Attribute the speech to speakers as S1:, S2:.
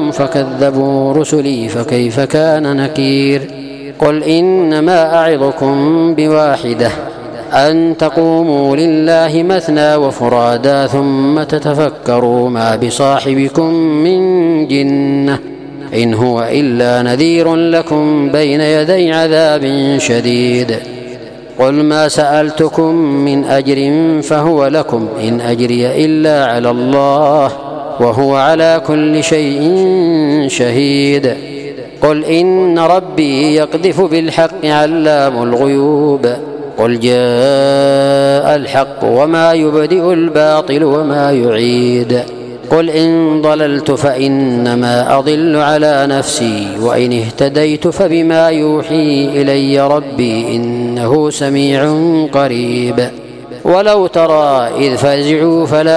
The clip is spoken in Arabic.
S1: جاءهم فكذبوا رسلي فكيف كان نكير قل إنما أعظكم بواحدة أن تقوموا لله مثنى وفرادا ثم تتفكروا ما بصاحبكم من جنة إن هو إلا نذير لكم بين يدي عذاب شديد قل ما سألتكم من أجر فهو لكم إن أجري إلا على الله وهو على كل شيء شهيد قل إن ربي يقذف بالحق علام الغيوب قل جاء الحق وما يبدئ الباطل وما يعيد قل إن ضللت فإنما أضل على نفسي وإن اهتديت فبما يوحي إلي ربي إنه سميع قريب ولو ترى إذ فزعوا فلا